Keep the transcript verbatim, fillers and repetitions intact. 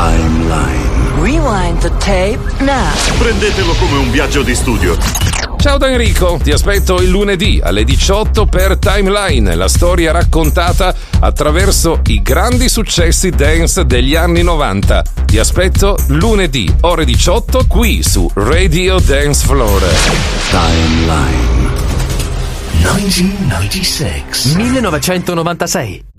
Timeline. Rewind the tape now. Prendetelo come un viaggio di studio. Ciao da Enrico, ti aspetto il lunedì alle diciotto per Timeline, la storia raccontata attraverso i grandi successi dance degli anni novanta. Ti aspetto lunedì, ore diciotto, qui su Radio Dance Floor. Timeline. millenovecentonovantasei. millenovecentonovantasei.